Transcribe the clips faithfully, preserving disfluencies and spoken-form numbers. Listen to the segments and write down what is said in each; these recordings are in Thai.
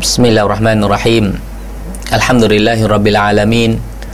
بسم الله الرحمن الرحيم الحمد لله رب العالمين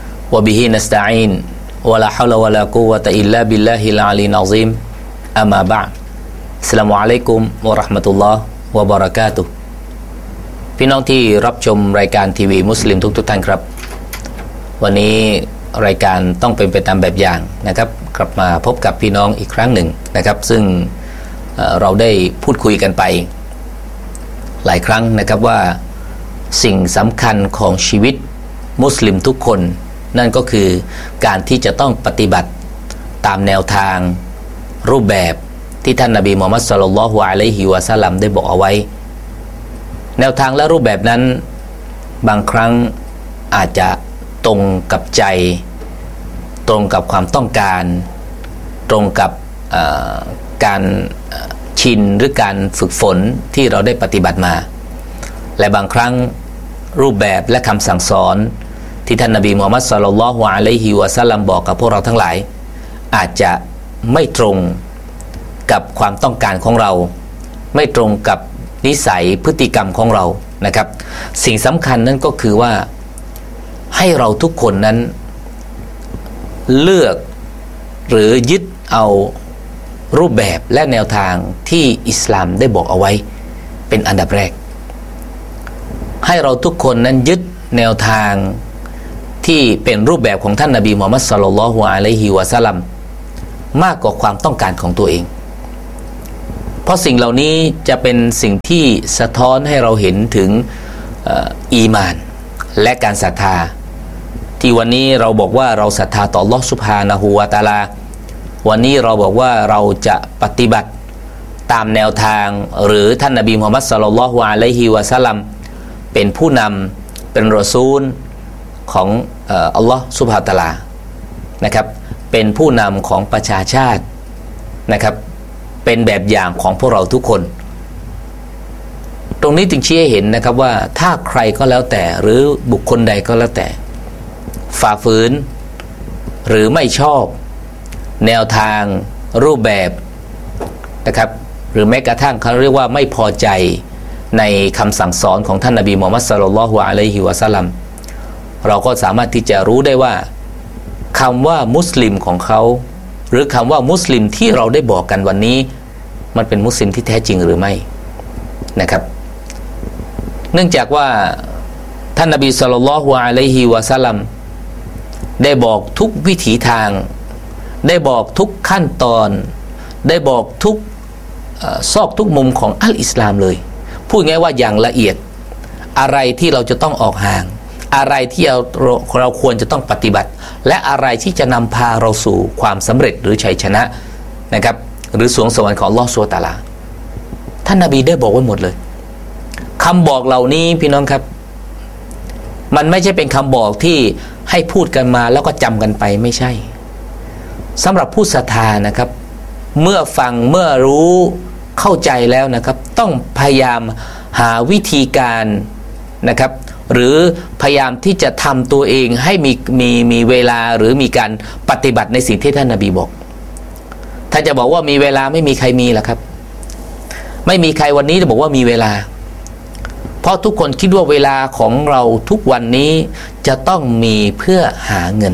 وبه نستعين ولا حول ولا قوة إلا بالله العلي العظيم أما بعد السلام عليكم ورحمة الله وبركاته พี่น้องที่รับชมรายการทีวีมุสลิมทุกๆท่านครับวันนี้รายการต้องเป็นไปตามแบบอย่างนะครับกลับมาพบกับพี่น้องอีกครั้งหนึ่งนะครับซึ่งเราได้พูดคุยกันไปหลายครั้งนะครับว่าสิ่งสำคัญของชีวิตมุสลิมทุกคนนั่นก็คือการที่จะต้องปฏิบัติตามแนวทางรูปแบบที่ท่านนบีมุฮัมมัดศ็อลลัลลอฮุอะลัยฮิวะซัลลัมได้บอกเอาไว้แนวทางและรูปแบบนั้นบางครั้งอาจจะตรงกับใจตรงกับความต้องการตรงกับการชินหรือการฝึกฝนที่เราได้ปฏิบัติมาและบางครั้งรูปแบบและคำสั่งสอนที่ท่านนบีมุฮัมมัดศ็อลลัลลอฮุอะลัยฮิวะซัลลัมบอกกับพวกเราทั้งหลายอาจจะไม่ตรงกับความต้องการของเราไม่ตรงกับนิสัยพฤติกรรมของเรานะครับสิ่งสำคัญนั่นก็คือว่าให้เราทุกคนนั้นเลือกหรือยึดเอารูปแบบและแนวทางที่อิสลามได้บอกเอาไว้เป็นอันดับแรกให้เราทุกคนนั้นยึดแนวทางที่เป็นรูปแบบของท่านนบีมุฮัมมัดศ็อลลัลลอฮุอะลัยฮิวะซัลลัมมากกว่าความต้องการของตัวเองเพราะสิ่งเหล่านี้จะเป็นสิ่งที่สะท้อนให้เราเห็นถึงอีหม่านและการศรัทธาที่วันนี้เราบอกว่าเราศรัทธาต่ออัลเลาะห์ซุบฮานะฮูวะตะอาลาวันนี้เราบอกว่าเราจะปฏิบัติตามแนวทางหรือท่านนบีมุฮัมมัดศ็อลลัลลอฮุอะลัยฮิวะซัลลัมเป็นผู้นำเป็นรอซูลของอัลเลาะห์ซุบฮานะฮูวะตะอาลานะครับเป็นผู้นำของประชาชาตินะครับเป็นแบบอย่างของพวกเราทุกคนตรงนี้จึงชี้ให้เห็นนะครับว่าถ้าใครก็แล้วแต่หรือบุคคลใดก็แล้วแต่ฝ่าฝืนหรือไม่ชอบแนวทางรูปแบบนะครับหรือแม้กระทั่งเขาเรียกว่าไม่พอใจในคำสั่งสอนของท่านนบีมุฮัมมัดศ็อลลัลลอฮุอะลัยฮิวะซัลลัมเราก็สามารถที่จะรู้ได้ว่าคำว่ามุสลิมของเขาหรือคำว่ามุสลิมที่เราได้บอกกันวันนี้มันเป็นมุสลิมที่แท้จริงหรือไม่นะครับเนื่องจากว่าท่านนบีศ็อลลัลลอฮุอะลัยฮิวะซัลลัมได้บอกทุกวิถีทางได้บอกทุกขั้นตอนได้บอกทุกซอกทุกมุมของอัลอิสลามเลยพูดง่ายว่าอย่างละเอียดอะไรที่เราจะต้องออกห่างอะไรที่เราเราควรจะต้องปฏิบัติและอะไรที่จะนำพาเราสู่ความสำเร็จหรือชัยชนะนะครับหรือสวงสวรรค์ของอัลเลาะห์ซุบฮานะฮูวะตะอาลาท่านนบีได้บอกไว้หมดเลยคำบอกเหล่านี้พี่น้องครับมันไม่ใช่เป็นคำบอกที่ให้พูดกันมาแล้วก็จำกันไปไม่ใช่สำหรับผู้ศรัทธานะครับเมื่อฟังเมื่อรู้เข้าใจแล้วนะครับต้องพยายามหาวิธีการนะครับหรือพยายามที่จะทำตัวเองให้มีมีมีเวลาหรือมีการปฏิบัติในสิ่งที่ท่านนบีบอกถ้าจะบอกว่ามีเวลาไม่มีใครมีหรอกครับไม่มีใครวันนี้จะบอกว่ามีเวลาเพราะทุกคนคิดว่าเวลาของเราทุกวันนี้จะต้องมีเพื่อหาเงิน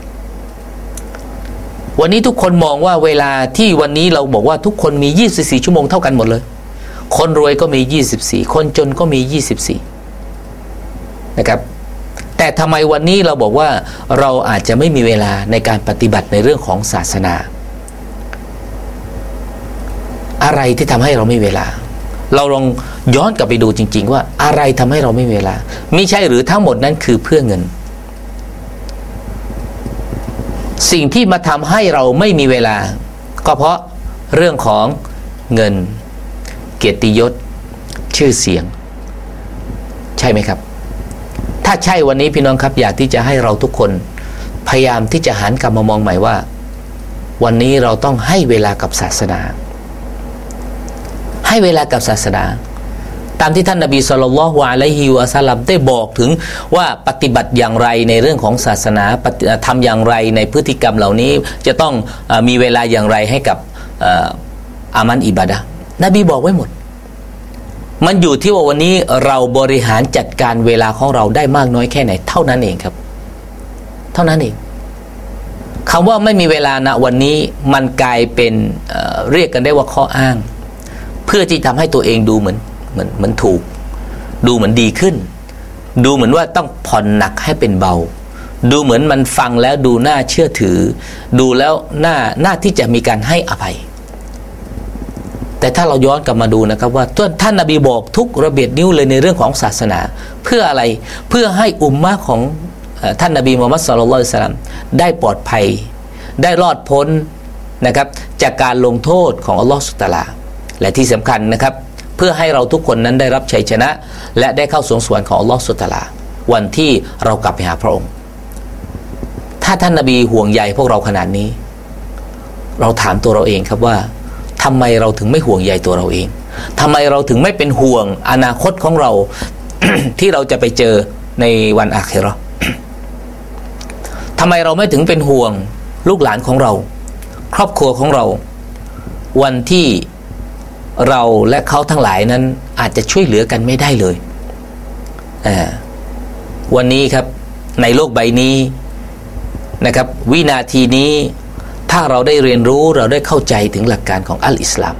วันนี้ทุกคนมองว่าเวลาที่วันนี้เราบอกว่าทุกคนมียี่สิบสี่ชั่วโมงเท่ากันหมดเลยคนรวยก็มียี่สิบสี่คนจนก็มียี่สิบสี่นะครับแต่ทำไมวันนี้เราบอกว่าเราอาจจะไม่มีเวลาในการปฏิบัติในเรื่องของศาสนาอะไรที่ทำให้เราไม่เวลาเราลองย้อนกลับไปดูจริงๆว่าอะไรทำให้เราไม่เวลาไม่ใช่หรือทั้งหมดนั้นคือเพื่อเงินสิ่งที่มาทำให้เราไม่มีเวลาก็เพราะเรื่องของเงินเกียรติยศชื่อเสียงใช่ไหมครับถ้าใช่วันนี้พี่น้องครับอยากที่จะให้เราทุกคนพยายามที่จะหันกลับมามองใหม่ว่าวันนี้เราต้องให้เวลากับศาสนาให้เวลากับศาสนาตามที่ท่านนบีศ็อลลัลลอฮุอะลัยฮิวะซัลลัมได้บอกถึงว่าปฏิบัติอย่างไรในเรื่องของศาสนาทำอย่างไรในพฤติกรรมเหล่านี้จะต้องมีเวลาอย่างไรให้กับอามัลอิบาดะห์นบีบอกไว้หมดมันอยู่ที่ว่าวันนี้เราบริหารจัดการเวลาของเราได้มากน้อยแค่ไหนเท่านั้นเองครับเท่านั้นเองคำว่าไม่มีเวลาณวันนี้มันกลายเป็น เอ่อ เรียกกันได้ว่าข้ออ้างเพื่อที่ทำให้ตัวเองดูเหมือนเหมือนเหมือนถูกดูเหมือนดีขึ้นดูเหมือนว่าต้องผ่อนหนักให้เป็นเบาดูเหมือนมันฟังแล้วดูน่าเชื่อถือดูแล้วน่าน่าที่จะมีการให้อภัยแต่ถ้าเราย้อนกลับมาดูนะครับว่าท่านนบีบอกทุกระเบียดนิ้วเลยในเรื่องของศาสนาเพื่ออะไรเพื่อให้อุมมะห์ของท่านนบีมุฮัมมัดศ็อลลัลลอฮุอะลัยฮิวะซัลลัมได้ปลอดภัยได้รอดพ้นนะครับจากการลงโทษของอัลลอฮฺซุบฮานะฮูวะตะอาลาและที่สำคัญนะครับเพื่อให้เราทุกคนนั้นได้รับชัยชนะและได้เข้าสวงสวรรค์ของอัลลอฮฺซุบฮานะฮูวะตะอาลาวันที่เรากลับไปหาพระองค์ถ้าท่านนบีห่วงใยพวกเราขนาดนี้เราถามตัวเราเองครับว่าทำไมเราถึงไม่ห่วงใยตัวเราเองทำไมเราถึงไม่เป็นห่วงอนาคตของเรา ที่เราจะไปเจอในวันอาคิเราะห์ ทำไมเราไม่ถึงเป็นห่วงลูกหลานของเราครอบครัวของเราวันที่เราและเขาทั้งหลายนั้นอาจจะช่วยเหลือกันไม่ได้เลยอ่าวันนี้ครับในโลกใบนี้นะครับวินาทีนี้ถ้าเราได้เรียนรู้เราได้เข้าใจถึงหลักการของอัลอิสลาม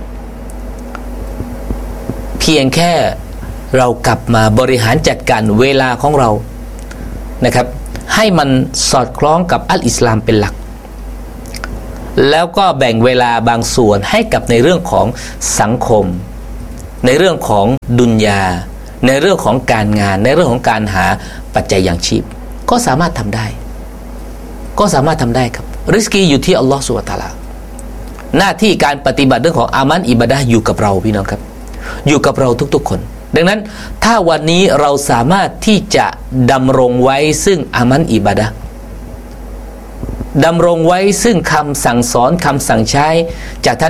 เพียงแค่เรากลับมาบริหารจัดการเวลาของเรานะครับให้มันสอดคล้องกับอัลอิสลามเป็นหลักแล้วก็แบ่งเวลาบางส่วนให้กับในเรื่องของสังคมในเรื่องของดุนยาในเรื่องของการงานในเรื่องของการหาปัจจัยยังชีพก็สามารถทำได้ก็สามารถทำได้ครับริสกีอยู่ที่อัลลอฮฺซุบฮานะฮูวะตะอาลาหน้าที่การปฏิบัติเรื่องของอามันอิบาดะห์อยู่กับเราพี่น้องครับอยู่กับเราทุกๆคนดังนั้นถ้าวันนี้เราสามารถที่จะดำรงไว้ซึ่งอามันอิบาดะห์ดำรงไว้ซึ่งคำสั่งสอนคำสั่งใช้จากท่าน